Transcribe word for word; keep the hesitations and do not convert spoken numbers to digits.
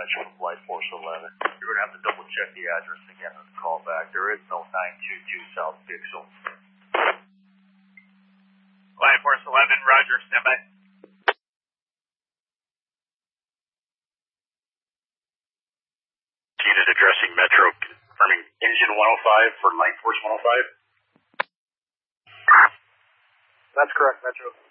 Metro from Flight Force eleven. You're going to have to double check the address again on the call back. There is no nine two two South Pixel. Flight Force eleven, roger, stand by. Unit addressing Metro, confirming engine one oh five for Light Force one oh five. That's correct, Metro.